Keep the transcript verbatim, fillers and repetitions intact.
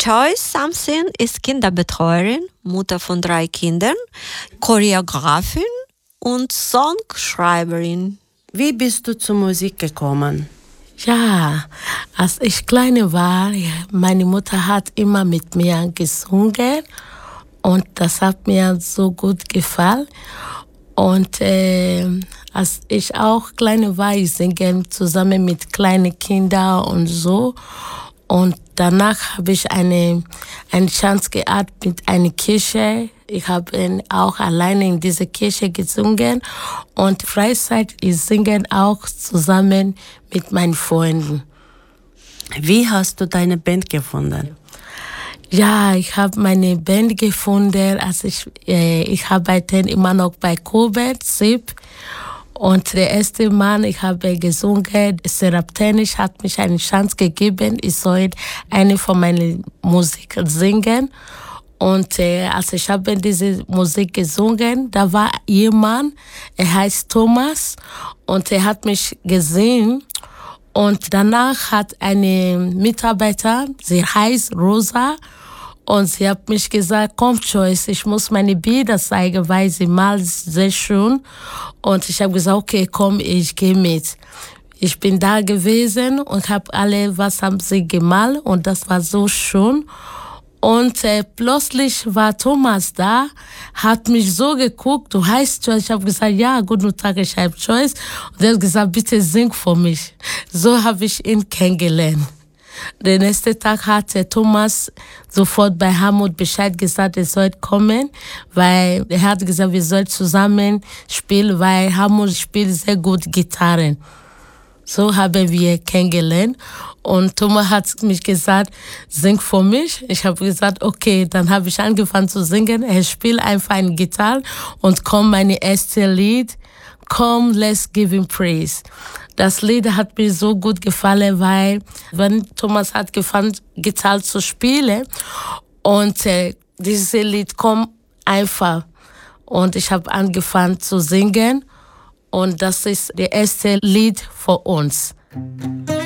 Joyce Samson ist Kinderbetreuerin, Mutter von drei Kindern, Choreografin und Songschreiberin. Wie bist du zur Musik gekommen? Ja, als ich klein war, meine Mutter hat immer mit mir gesungen und das hat mir so gut gefallen. Und äh, als ich auch klein war, ich singe zusammen mit kleinen Kindern und so. Und danach habe ich eine, eine Chance gehabt mit einer Kirche. Ich habe auch alleine in dieser Kirche gesungen. Und Freizeit, ich singe auch zusammen mit meinen Freunden. Wie hast du deine Band gefunden? Ja, ich habe meine Band gefunden. Also ich, äh, ich arbeite immer noch bei Kobert, Sip. Und der erste Mann, ich habe gesungen, Seraptenisch hat mich eine Chance gegeben, ich soll eine von meinen Musik singen. Und äh, als ich habe diese Musik gesungen, da war jemand, er heißt Thomas, und er hat mich gesehen. Und danach hat eine Mitarbeiter, sie heißt Rosa, und sie hat mich gesagt, komm Joyce, ich muss meine Bilder zeigen, weil sie malt sehr schön. Und ich habe gesagt, okay, komm, ich gehe mit. Ich bin da gewesen und habe alle, was haben sie gemalt, und das war so schön. Und äh, plötzlich war Thomas da, hat mich so geguckt, du heißt Joyce. Ich habe gesagt, ja, guten Tag, ich heiße Joyce. Und er hat gesagt, bitte sing für mich. So habe ich ihn kennengelernt. Den nächsten Tag hat Thomas sofort bei Helmut Bescheid gesagt, er soll kommen, weil er hat gesagt, wir sollen zusammen spielen, weil Helmut spielt sehr gut Gitarre. So haben wir kennengelernt. Und Thomas hat mich gesagt, sing für mich. Ich habe gesagt, okay, dann habe ich angefangen zu singen. Er spielt einfach eine Gitarre und kommt meine erste Lied, Come, let's give him praise. Das Lied hat mir so gut gefallen, weil wenn Thomas hat gefangen, Gitarre zu spielen, und äh, dieses Lied kommt einfach. Und ich habe angefangen zu singen, und das ist das erste Lied für uns.